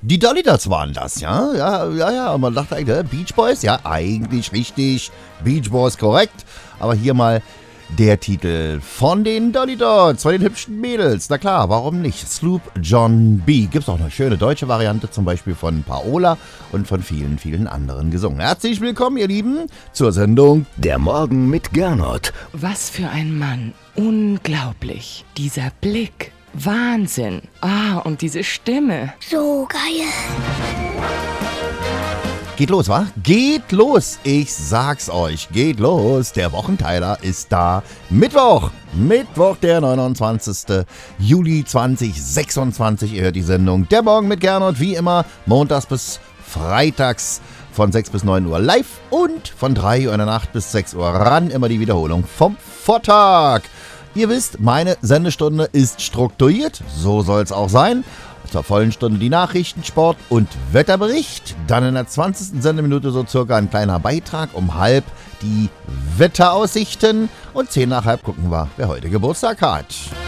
Die Dolly Dots waren das, ja? Ja. Und man dachte eigentlich, Beach Boys? Ja, eigentlich richtig. Beach Boys korrekt. Aber hier mal der Titel von den Dolly Dots, von den hübschen Mädels. Na klar, warum nicht? Sloop John B. Gibt's auch eine schöne deutsche Variante, zum Beispiel von Paola und von vielen, vielen anderen gesungen. Herzlich willkommen, ihr Lieben, zur Sendung Der Morgen mit Gernot. Was für ein Mann. Unglaublich. Dieser Blick. Wahnsinn. Und diese Stimme. So geil. Geht los, wa? Geht los. Ich sag's euch. Geht los. Der Wochenteiler ist da. Mittwoch, der 29. Juli 2026. Ihr hört die Sendung Der Morgen mit Gernot. Wie immer, montags bis freitags von 6 bis 9 Uhr live und von 3 Uhr in der Nacht bis 6 Uhr ran. Immer die Wiederholung vom Vortag. Ihr wisst, meine Sendestunde ist strukturiert. So soll's auch sein. Zur vollen Stunde die Nachrichten, Sport und Wetterbericht. Dann in der 20. Sendeminute so circa ein kleiner Beitrag. Um halb die Wetteraussichten. Und 10 nach halb gucken wir, wer heute Geburtstag hat.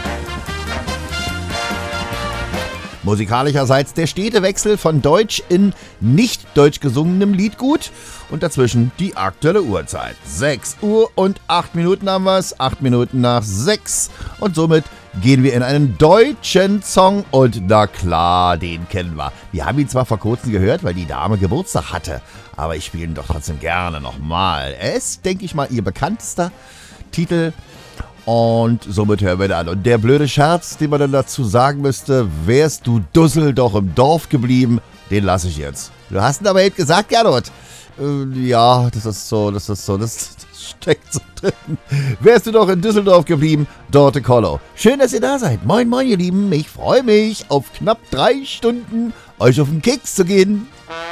Musikalischerseits der stete Wechsel von Deutsch in nicht deutsch gesungenem Liedgut. Und dazwischen die aktuelle Uhrzeit. 6 Uhr und 8 Minuten haben wir es. 8 Minuten nach 6. Und somit gehen wir in einen deutschen Song. Und na klar, den kennen wir. Wir haben ihn zwar vor kurzem gehört, weil die Dame Geburtstag hatte. Aber ich spiele ihn doch trotzdem gerne nochmal. Er ist, denke ich mal, ihr bekanntester Titel. Und somit hören wir ihn an. Und der blöde Scherz, den man dann dazu sagen müsste, wärst du Dussel doch im Dorf geblieben, den lasse ich jetzt. Du hast ihn aber eben gesagt, Gernot. Ja, das steckt so drin. Wärst du doch in Düsseldorf geblieben, Dorte Kollo. Schön, dass ihr da seid. Moin, ihr Lieben. Ich freue mich, auf knapp 3 Stunden euch auf den Keks zu gehen.